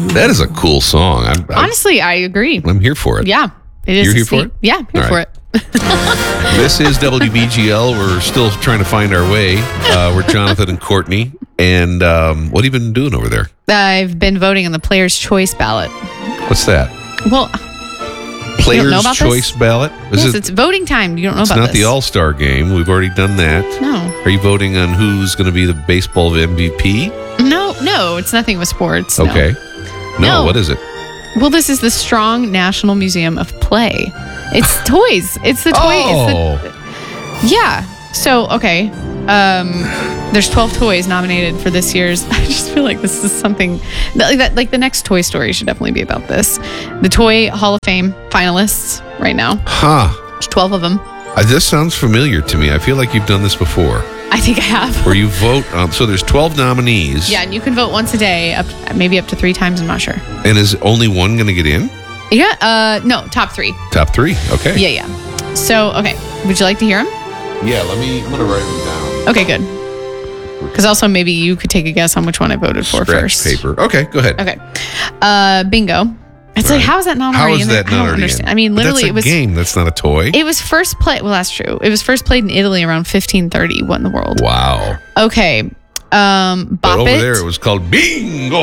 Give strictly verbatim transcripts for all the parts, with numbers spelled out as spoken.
That is a cool song. I'm, I'm, Honestly, I agree. I'm here for it. Yeah, it is. You're here sweet. for it? Yeah, here All for right. it. This is W B G L. We're still trying to find our way. Uh, we're Jonathan and Courtney. And um, what have you been doing over there? I've been voting on the Player's Choice ballot. What's that? Well, Player's you don't know about Choice this? ballot? Is yes, it, it's voting time. You don't know it's about not this. the All-Star game. We've already done that. No. Are you voting on who's going to be the baseball M V P? No, no, it's nothing with sports. no. Okay. No, No. what is it? Well, this is the Strong National Museum of Play. It's toys. It's the toy. Oh. It's the, yeah. So, okay. Um, there's twelve toys nominated for this year's. I just feel like this is something that, that, like the next Toy Story should definitely be about this. The Toy Hall of Fame finalists right now. Huh. There's twelve of them. Uh, this sounds familiar to me. I feel like you've done this before. I think I have. Where you vote on, so there's twelve nominees. Yeah, and you can vote once a day, up maybe up to three times. I'm not sure. And is only one going to get in? Yeah. Uh, no, top three. Top three. Okay. Yeah, yeah. So, okay. Would you like to hear them? Yeah, let me, I'm going to write them down. Okay, good. Because also maybe you could take a guess on which one I voted for Scratch first. paper. Okay, go ahead. Okay. Uh, bingo. It's Right. like, how is that not How already is in there? that I not don't already understand. in? I mean, But literally, that's a it was game. That's not a toy. it was first played. Well, that's true. It was first played in Italy around fifteen thirty. What in the world? Wow. Okay. Um, But Bop over It. there, it was called Bingo.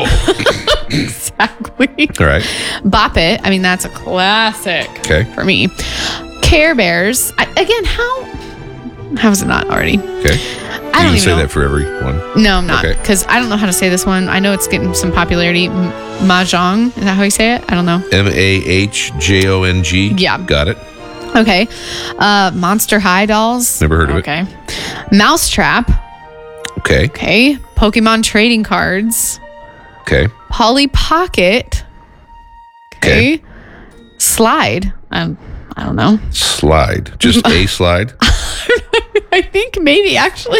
Exactly. All right. Bop It. I mean, that's a classic Okay. for me. Care Bears. I, again, how how is it not already? Okay. I You don't can even say know. that for everyone. No, I'm not. Okay. Because I don't know how to say this one. I know it's getting some popularity. M- Mahjong. Is that how you say it? I don't know. M A H J O N G. Yeah. Got it. Okay. Uh, Monster High dolls. Never heard of okay. Mousetrap. it. Okay. Okay. Pokemon trading cards. Okay. Polly Pocket. Okay. Okay. Slide. Um, I don't know. Slide. Just a slide. I think maybe actually.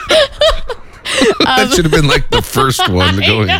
That should have been like the first one to go in.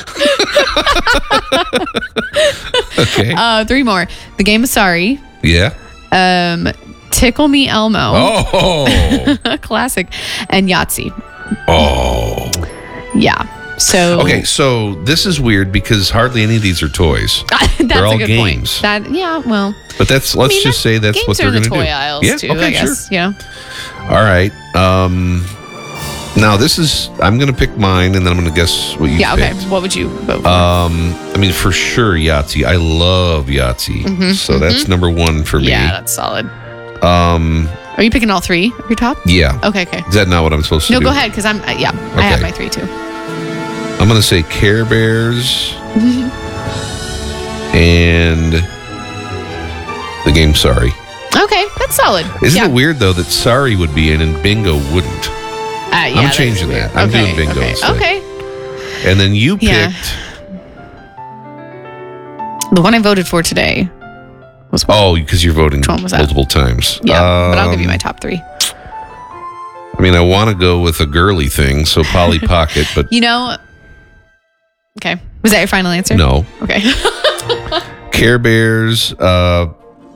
Okay. Uh, three more. The Game of Sorry. Yeah. Um, Tickle Me Elmo. Oh. Classic. And Yahtzee. Oh. Yeah. So Okay, so this is weird because hardly any of these are toys. that's They're all a good games. point. That yeah, well, But that's let's I mean, just that- say that's games what are they're in going the to do. toy aisles Yeah. too. Okay. I guess. Sure. Yeah. All right. Um. Now this is I'm going to pick mine and then I'm going to guess what you Yeah. Okay. picked. What would you vote for? Um. I mean, for sure, Yahtzee. I love Yahtzee. So that's number one for me. Mm-hmm, yeah, that's solid. Um. Are you picking all three of your top? Yeah. Okay. Okay. Is that not what I'm supposed to No, do? go ahead, because I'm uh, yeah, I have Okay. my three too. I'm going to say Care Bears and the game Sorry. Okay, that's solid. Isn't yeah. it weird though that Sorry would be in and Bingo wouldn't? Uh, yeah, I'm that is changing weird. that. I'm okay, doing bingo Okay. instead. Okay. And then you Yeah. picked. The one I voted for today was Oh, because you're voting Which one was that? multiple times. yeah, but I'll give you Um, my top three. I mean, I want to go with a girly thing, so Polly Pocket, but You know. Okay. Was that your final answer? no. Okay. Care Bears. Uh,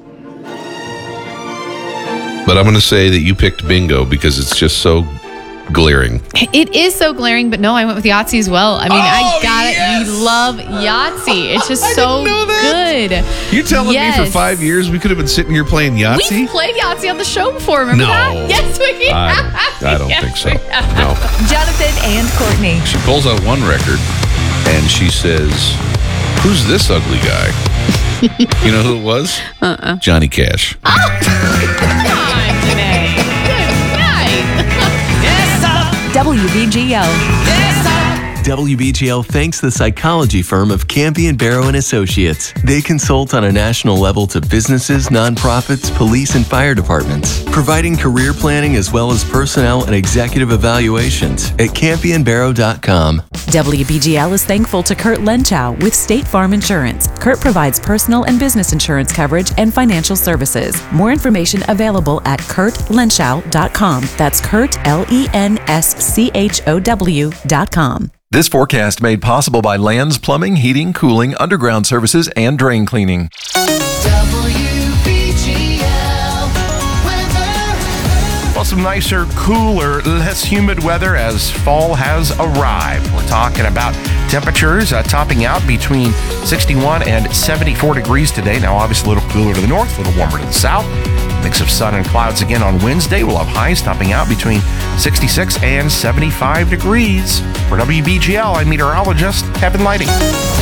but I'm going to say that you picked Bingo because it's just so glaring. It is so glaring, but no, I went with Yahtzee as well. I mean, I Oh, got yes! it. We love Yahtzee. It's just I so didn't know that. good. You telling me Yes. for five years we could have been sitting here playing Yahtzee? We've played Yahtzee on the show before. Remember No. that? Yes, we I have. don't, I don't Yes, think so. we have. No. Jonathan and Courtney. She pulls out one record and she says, "Who's this ugly guy?" You know who it was? Uh-uh. Johnny Cash. Come on today. Good night. W B G L. W B G L thanks the psychology firm of Campion Barrow and Associates. They consult on a national level to businesses, nonprofits, police, and fire departments, providing career planning as well as personnel and executive evaluations at campion barrow dot com. W B G L is thankful to Kurt Lenchow with State Farm Insurance. Kurt provides personal and business insurance coverage and financial services. More information available at kurt lenschow dot com. That's Kurt, L E N S C H O W dot com. This forecast made possible by Lands Plumbing, Heating, Cooling, Underground Services, and Drain Cleaning. W B G L weather. Well, some nicer, cooler, less humid weather as fall has arrived. We're talking about temperatures uh, topping out between sixty-one and seventy-four degrees today. Now, obviously, a little cooler to the north, a little warmer to the south. Mix of sun and clouds again on Wednesday. We'll have highs topping out between sixty-six and seventy-five degrees. For W B G L, I'm meteorologist Kevin Lighting.